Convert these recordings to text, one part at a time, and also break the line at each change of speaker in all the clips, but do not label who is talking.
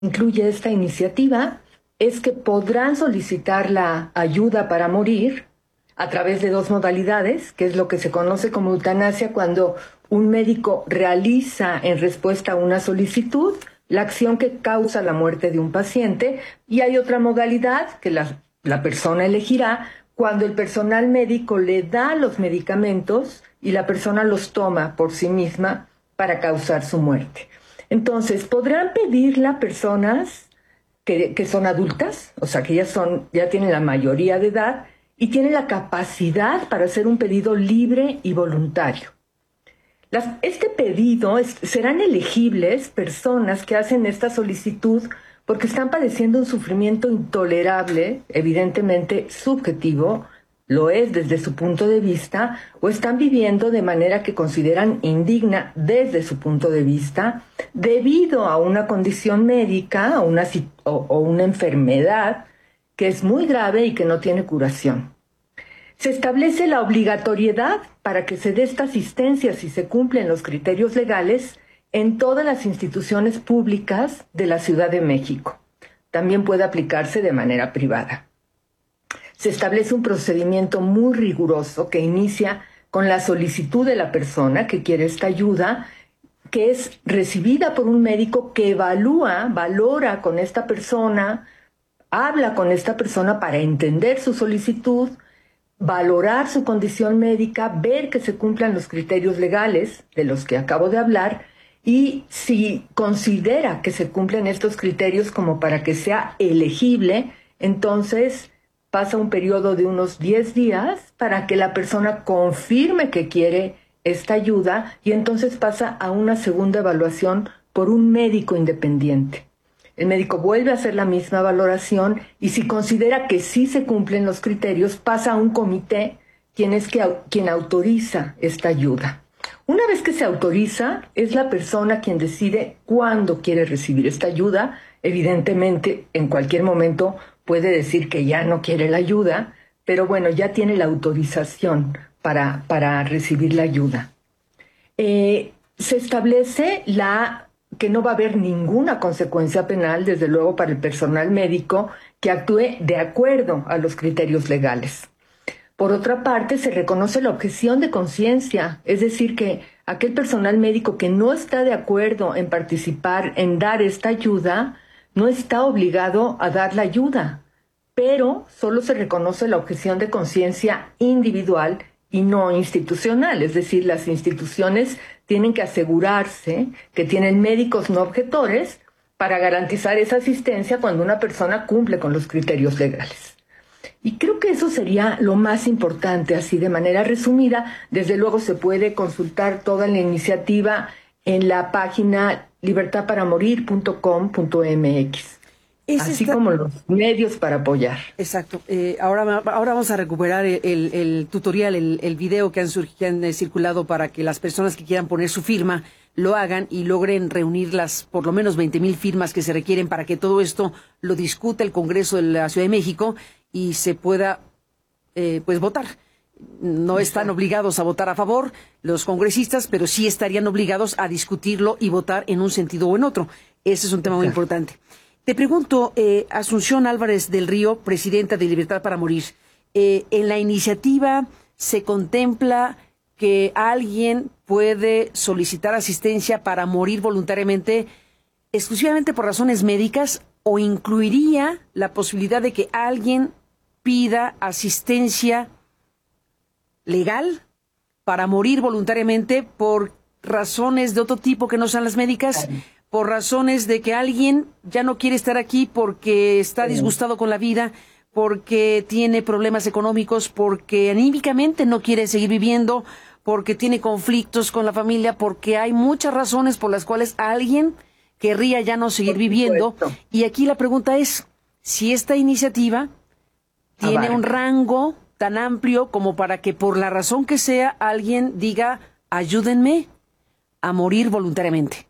incluye esta iniciativa es que podrán solicitar la ayuda para morir a través de dos modalidades, que es lo que se conoce como eutanasia, cuando un médico realiza en respuesta a una solicitud la acción que causa la muerte de un paciente, y hay otra modalidad que la persona elegirá cuando el personal médico le da los medicamentos y la persona los toma por sí misma para causar su muerte. Entonces, podrán pedirla personas que son adultas, o sea, que ya tienen la mayoría de edad y tienen la capacidad para hacer un pedido libre y voluntario. Este pedido serán elegibles personas que hacen esta solicitud porque están padeciendo un sufrimiento intolerable, evidentemente subjetivo, lo es desde su punto de vista, o están viviendo de manera que consideran indigna desde su punto de vista, debido a una condición médica o una enfermedad que es muy grave y que no tiene curación. Se establece la obligatoriedad para que se dé esta asistencia si se cumplen los criterios legales en todas las instituciones públicas de la Ciudad de México. También puede aplicarse de manera privada. Se establece un procedimiento muy riguroso que inicia con la solicitud de la persona que quiere esta ayuda, que es recibida por un médico que valora con esta persona, habla con esta persona para entender su solicitud, valorar su condición médica, ver que se cumplan los criterios legales de los que acabo de hablar, y si considera que se cumplen estos criterios como para que sea elegible, entonces pasa un periodo de unos 10 días para que la persona confirme que quiere esta ayuda, y entonces pasa a una segunda evaluación por un médico independiente. El médico vuelve a hacer la misma valoración y si considera que sí se cumplen los criterios, pasa a un comité quien autoriza esta ayuda. Una vez que se autoriza, es la persona quien decide cuándo quiere recibir esta ayuda. Evidentemente, en cualquier momento puede decir que ya no quiere la ayuda, pero bueno, ya tiene la autorización para recibir la ayuda. Se establece que no va a haber ninguna consecuencia penal, desde luego, para el personal médico que actúe de acuerdo a los criterios legales. Por otra parte, se reconoce la objeción de conciencia, es decir, que aquel personal médico que no está de acuerdo en participar, en dar esta ayuda, no está obligado a dar la ayuda, pero solo se reconoce la objeción de conciencia individual y no institucional, es decir, las instituciones tienen que asegurarse que tienen médicos no objetores para garantizar esa asistencia cuando una persona cumple con los criterios legales. Y creo que eso sería lo más importante, así de manera resumida. Desde luego se puede consultar toda la iniciativa en la página libertadparamorir.com.mx. Así como los medios para apoyar.
Exacto. Ahora vamos a recuperar el tutorial, el video que han circulado para que las personas que quieran poner su firma lo hagan y logren reunir las por lo menos 20,000 firmas que se requieren para que todo esto lo discuta el Congreso de la Ciudad de México y se pueda pues votar. No están obligados a votar a favor los congresistas, pero sí estarían obligados a discutirlo y votar en un sentido o en otro. Ese es un tema muy importante. Te pregunto, Asunción Álvarez del Río, presidenta de Libertad para Morir, en la iniciativa se contempla que alguien puede solicitar asistencia para morir voluntariamente exclusivamente por razones médicas, o incluiría la posibilidad de que alguien pida asistencia legal para morir voluntariamente por razones de otro tipo que no sean las médicas, por razones de que alguien ya no quiere estar aquí porque está disgustado con la vida, porque tiene problemas económicos, porque anímicamente no quiere seguir viviendo, porque tiene conflictos con la familia, porque hay muchas razones por las cuales alguien querría ya no seguir viviendo. Y aquí la pregunta es, si esta iniciativa tiene un rango tan amplio como para que por la razón que sea alguien diga, ayúdenme a morir voluntariamente.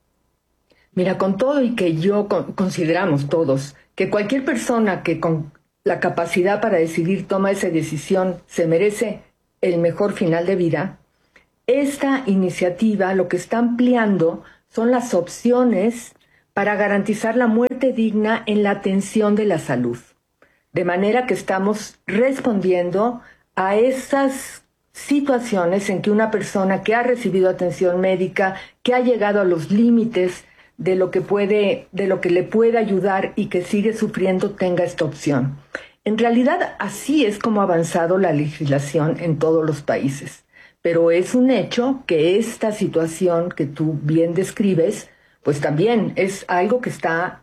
Mira, con todo y que consideramos todos que cualquier persona que con la capacidad para decidir toma esa decisión se merece el mejor final de vida, esta iniciativa lo que está ampliando son las opciones para garantizar la muerte digna en la atención de la salud. De manera que estamos respondiendo a esas situaciones en que una persona que ha recibido atención médica, que ha llegado a los límites de lo que le puede ayudar y que sigue sufriendo, tenga esta opción. En realidad, así es como ha avanzado la legislación en todos los países. Pero es un hecho que esta situación que tú bien describes, pues también es algo que está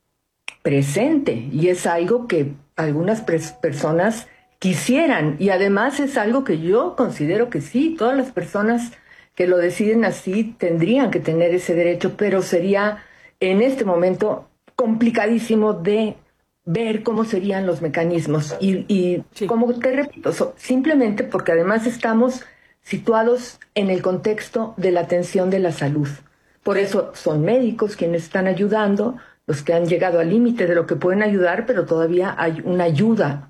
presente y es algo que algunas personas quisieran, y además es algo que yo considero que sí, todas las personas que lo deciden así tendrían que tener ese derecho, pero sería en este momento complicadísimo de ver cómo serían los mecanismos y sí. Como te repito, simplemente porque además estamos situados en el contexto de la atención de la salud. Por eso son médicos quienes están ayudando, los que han llegado al límite de lo que pueden ayudar, pero todavía hay una ayuda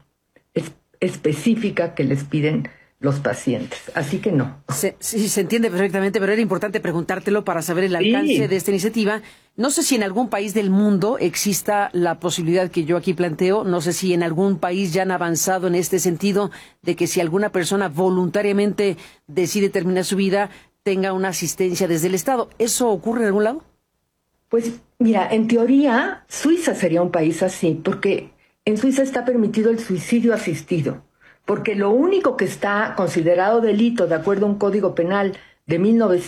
específica que les piden los pacientes. Así que no.
Sí, se entiende perfectamente, pero era importante preguntártelo para saber el alcance de esta iniciativa. No sé si en algún país del mundo exista la posibilidad que yo aquí planteo, no sé si en algún país ya han avanzado en este sentido de que si alguna persona voluntariamente decide terminar su vida, tenga una asistencia desde el Estado. ¿Eso ocurre en algún lado?
Pues mira, en teoría Suiza sería un país así, porque en Suiza está permitido el suicidio asistido, porque lo único que está considerado delito, de acuerdo a un código penal de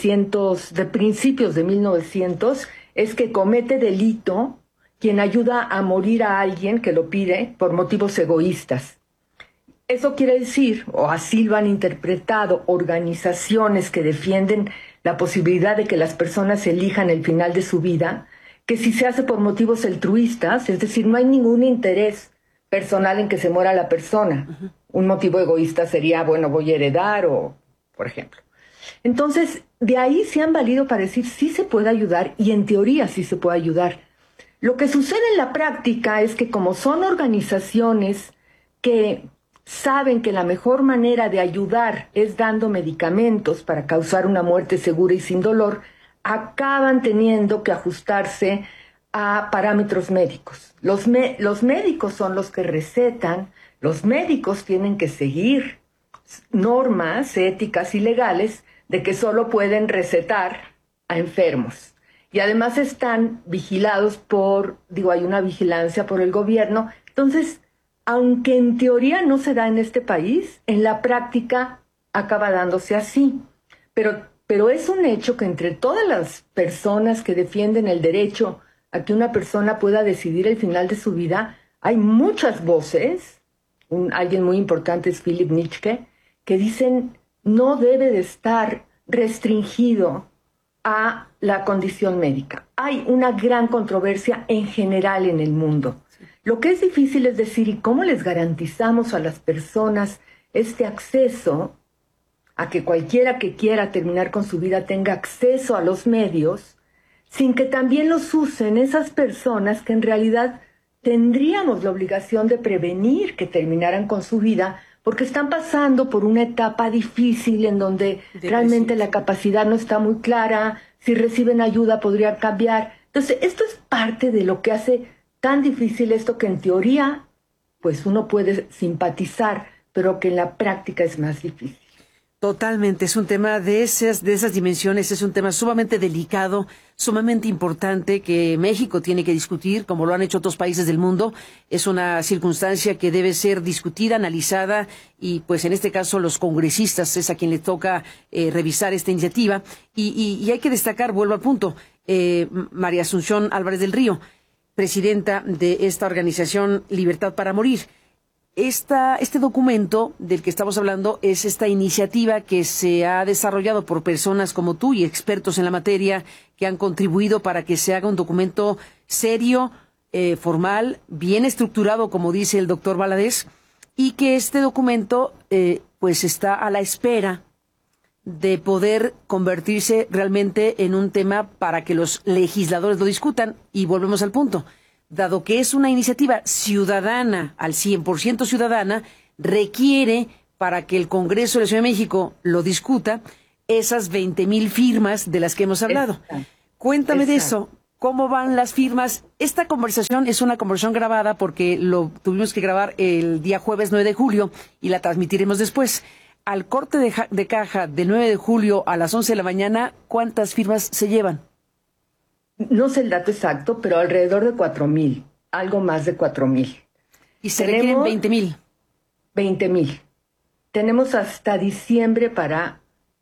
principios de 1900, es que comete delito quien ayuda a morir a alguien que lo pide por motivos egoístas. Eso quiere decir, o así lo han interpretado, organizaciones que defienden la posibilidad de que las personas elijan el final de su vida, que si se hace por motivos altruistas, es decir, no hay ningún interés personal en que se muera la persona. Uh-huh. Un motivo egoísta sería, bueno, voy a heredar o, por ejemplo. Entonces, de ahí se han valido para decir sí se puede ayudar y en teoría sí se puede ayudar. Lo que sucede en la práctica es que como son organizaciones que saben que la mejor manera de ayudar es dando medicamentos para causar una muerte segura y sin dolor, acaban teniendo que ajustarse a parámetros médicos. Los médicos son los que recetan, los médicos tienen que seguir normas éticas y legales de que solo pueden recetar a enfermos. Y además están vigilados hay una vigilancia por el gobierno. Entonces, aunque en teoría no se da en este país, en la práctica acaba dándose así. Pero es un hecho que entre todas las personas que defienden el derecho a que una persona pueda decidir el final de su vida, hay muchas voces, alguien muy importante es Philip Nitschke, que dicen no debe de estar restringido a la condición médica. Hay una gran controversia en general en el mundo. Lo que es difícil es decir, ¿y cómo les garantizamos a las personas este acceso a que cualquiera que quiera terminar con su vida tenga acceso a los medios, sin que también los usen esas personas que en realidad tendríamos la obligación de prevenir que terminaran con su vida, porque están pasando por una etapa difícil en donde realmente la capacidad no está muy clara, si reciben ayuda podrían cambiar. Entonces, esto es parte de lo que hace tan difícil esto que en teoría, pues uno puede simpatizar, pero que en la práctica es más difícil.
Totalmente, es un tema de esas dimensiones, es un tema sumamente delicado, sumamente importante que México tiene que discutir, como lo han hecho otros países del mundo. Es una circunstancia que debe ser discutida, analizada, y pues en este caso los congresistas es a quien le toca revisar esta iniciativa. Y hay que destacar, vuelvo al punto, María Asunción Álvarez del Río, presidenta de esta organización Libertad para Morir. Este documento del que estamos hablando es esta iniciativa que se ha desarrollado por personas como tú y expertos en la materia que han contribuido para que se haga un documento serio, formal, bien estructurado, como dice el doctor Valadez, y que este documento pues está a la espera de poder convertirse realmente en un tema para que los legisladores lo discutan. Y volvemos al punto. Dado que es una iniciativa ciudadana, al 100% ciudadana, requiere, para que el Congreso de la Ciudad de México lo discuta, esas 20,000 firmas de las que hemos hablado. Cuéntame de eso. ¿Cómo van las firmas? Esta conversación es una conversación grabada porque lo tuvimos que grabar el día jueves 9 de julio y la transmitiremos después. Al corte de caja del 9 de julio a las 11 de la mañana, ¿cuántas firmas se llevan?
No sé el dato exacto, pero alrededor de 4,000, algo más de 4,000.
Y se requieren 20,000.
20,000. Tenemos hasta diciembre para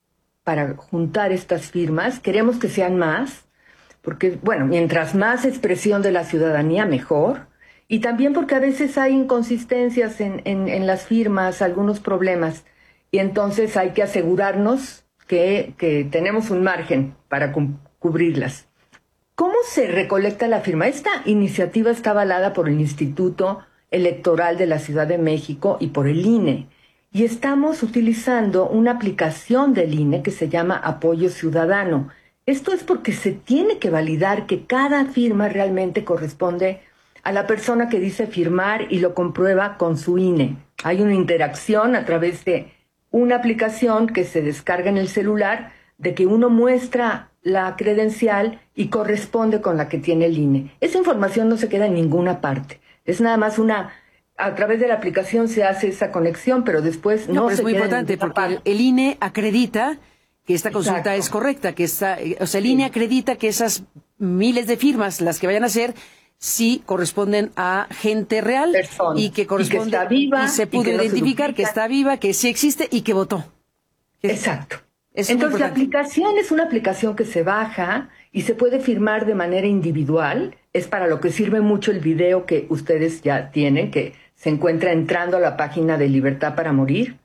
juntar estas firmas. Queremos que sean más, porque, bueno, mientras más expresión de la ciudadanía, mejor. Y también porque a veces hay inconsistencias en las firmas, algunos problemas. Y entonces hay que asegurarnos que tenemos un margen para cubrirlas. ¿Cómo se recolecta la firma? Esta iniciativa está avalada por el Instituto Electoral de la Ciudad de México y por el INE. Y estamos utilizando una aplicación del INE que se llama Apoyo Ciudadano. Esto es porque se tiene que validar que cada firma realmente corresponde a la persona que dice firmar y lo comprueba con su INE. Hay una interacción a través de una aplicación que se descarga en el celular de que uno muestra la credencial y corresponde con la que tiene el INE. Esa información no se queda en ninguna parte. Es nada más a través de la aplicación se hace esa conexión, pero después no
pero
se
es muy
queda
importante
en ninguna
porque
parte.
el INE acredita que esta consulta
Exacto.
es correcta, el INE acredita que esas miles de firmas, las que vayan a hacer, sí corresponden a gente real
Persona.
y que corresponde
Y que está viva,
y se pudo
y que no se
identificar que
duplica.
está viva, que sí existe y que votó.
Exacto.
Es muy
Entonces la
importante.
aplicación es una aplicación que se baja y se puede firmar de manera individual. Es para lo que sirve mucho el video que ustedes ya tienen, que se encuentra entrando a la página de Libertad para Morir.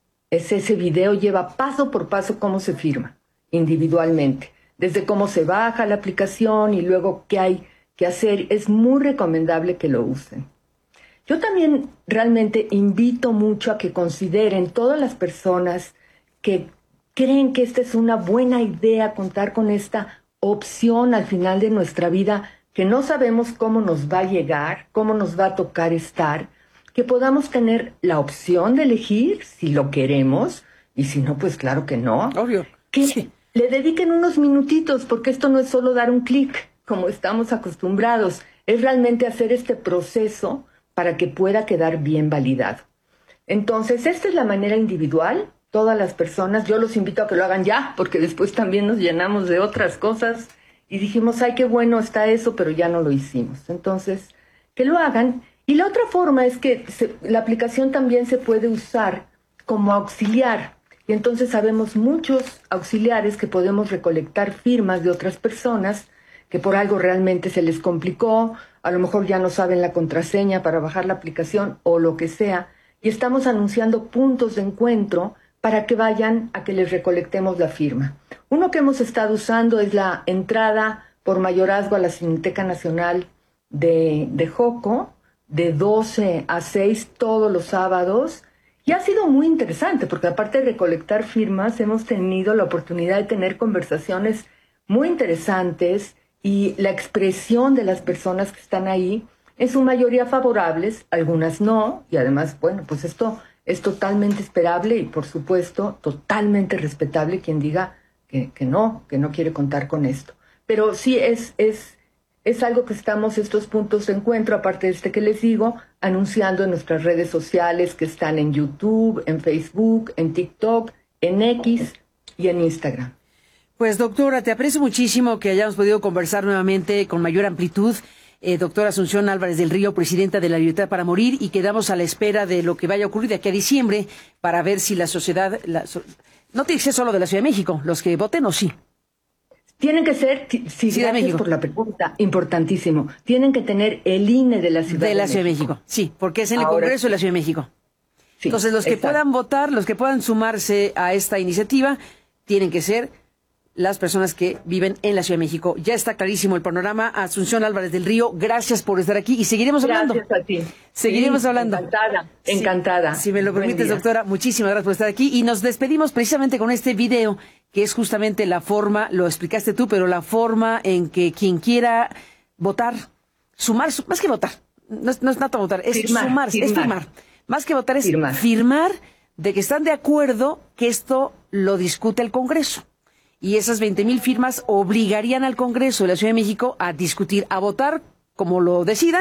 Ese video lleva paso por paso cómo se firma individualmente, desde cómo se baja la aplicación y luego qué hay que hacer. Es muy recomendable que lo usen. Yo también realmente invito mucho a que consideren todas las personas que creen que esta es una buena idea, contar con esta opción al final de nuestra vida, que no sabemos cómo nos va a llegar, cómo nos va a tocar estar, que podamos tener la opción de elegir si lo queremos, y si no, pues claro que no.
Obvio.
Que
Sí.
le dediquen unos minutitos, porque esto no es solo dar un clic, como estamos acostumbrados, es realmente hacer este proceso para que pueda quedar bien validado. Entonces, esta es la manera individual. Todas las personas, yo los invito a que lo hagan ya, porque después también nos llenamos de otras cosas y dijimos, ay, qué bueno está eso, pero ya no lo hicimos. Entonces, que lo hagan. Y la otra forma es que la aplicación también se puede usar como auxiliar. Y entonces sabemos muchos auxiliares que podemos recolectar firmas de otras personas que por algo realmente se les complicó, a lo mejor ya no saben la contraseña para bajar la aplicación o lo que sea, y estamos anunciando puntos de encuentro para que vayan a que les recolectemos la firma. Uno que hemos estado usando es la entrada por mayorazgo a la Cineteca Nacional de Joco, de 12 a 6 todos los sábados, y ha sido muy interesante, porque aparte de recolectar firmas, hemos tenido la oportunidad de tener conversaciones muy interesantes, y la expresión de las personas que están ahí, en su mayoría favorables, algunas no, y además, bueno, pues esto es totalmente esperable y, por supuesto, totalmente respetable quien diga que no quiere contar con esto. Pero sí es algo que estamos, estos puntos de encuentro, aparte de este que les digo, anunciando en nuestras redes sociales que están en YouTube, en Facebook, en TikTok, en X y en Instagram.
Pues doctora, te aprecio muchísimo que hayamos podido conversar nuevamente con mayor amplitud. Doctora Asunción Álvarez del Río, presidenta de la Libertad para Morir, y quedamos a la espera de lo que vaya a ocurrir de aquí a diciembre para ver si la sociedad, no tiene que ser solo de la Ciudad de México, los que voten o sí.
Tienen que ser, sí,
Ciudad de México.
Por la pregunta, importantísimo, tienen que tener el INE de la Ciudad de México.
De la Ciudad de México, sí, porque es en el
Ahora,
Congreso de la Ciudad de México.
Sí,
entonces, los que
exacto.
puedan votar, los que puedan sumarse a esta iniciativa, tienen que ser las personas que viven en la Ciudad de México. Ya está clarísimo el panorama. Asunción Álvarez del Río, gracias por estar aquí y seguiremos hablando.
Gracias a ti.
Seguiremos hablando.
Encantada.
Si me lo permites, doctora, muchísimas gracias por estar aquí. Y nos despedimos precisamente con este video, que es justamente la forma, lo explicaste tú, pero la forma en que quien quiera votar, sumar, más que votar, no es tanto votar, es firmar. Es firmar. Más que votar es firmar de que están de acuerdo que esto lo discute el Congreso. y esas 20,000 firmas obligarían al Congreso de la Ciudad de México a discutir, a votar como lo decidan.